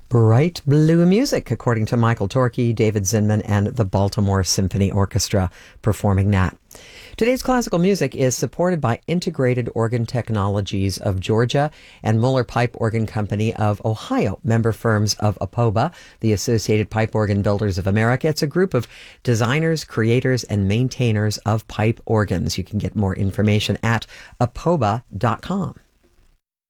Bright blue music, according to Michael Torkey, David Zinman, and the Baltimore Symphony Orchestra performing that. Today's classical music is supported by Integrated Organ Technologies of Georgia and Mueller Pipe Organ Company of Ohio, member firms of APOBA, the Associated Pipe Organ Builders of America. It's a group of designers, creators, and maintainers of pipe organs. You can get more information at apoba.com.